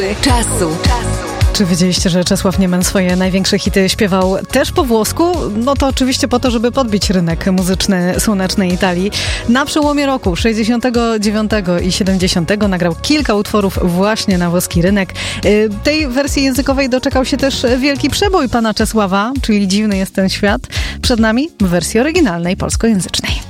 Czasu. Czy wiedzieliście, że Czesław Niemen swoje największe hity śpiewał też po włosku? No to oczywiście po to, żeby podbić rynek muzyczny słonecznej Italii. Na przełomie roku 69 i 70 nagrał kilka utworów właśnie na włoski rynek. Tej wersji językowej doczekał się też wielki przebój pana Czesława, czyli Dziwny jest ten świat. Przed nami w wersji oryginalnej polskojęzycznej.